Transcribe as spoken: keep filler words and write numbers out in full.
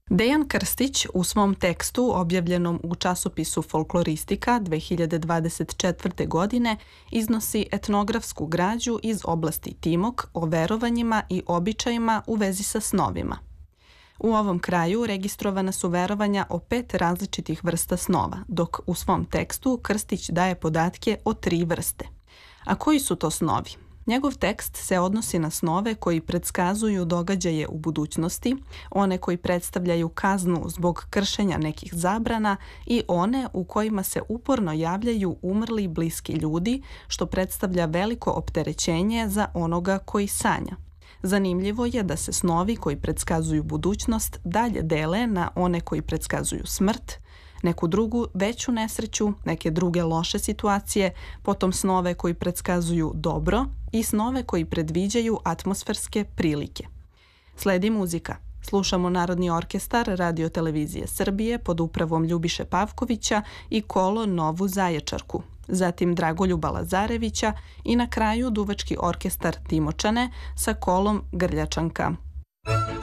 Dejan Krstić u svom tekstu objavljenom u časopisu Folkloristika dve hiljade dvadeset četvrte. godine iznosi etnografsku građu iz oblasti Timok o verovanjima i običajima u vezi sa snovima. U ovom kraju registrovana su verovanja o pet različitih vrsta snova, dok u svom tekstu Krstić daje podatke o tri vrste. A koji su to snovi? Njegov tekst se odnosi na snove koji predskazuju događaje u budućnosti, one koji predstavljaju kaznu zbog kršenja nekih zabrana i one u kojima se uporno javljaju umrli bliski ljudi, što predstavlja veliko opterećenje za onoga koji sanja. Zanimljivo je da se snovi koji predskazuju budućnost dalje dele na one koji predskazuju smrt, neku drugu veću nesreću, neke druge loše situacije, potom snove koji predskazuju dobro i snove koji predviđaju atmosferske prilike. Sledi muzika. Slušamo Narodni orkestar Radio televizije Srbije pod upravom Ljubiše Pavkovića i Kolo Novu Zaječarku, zatim Dragoljuba Lazarevića i na kraju Duvački orkestar Timočane sa Kolom Grljačanka.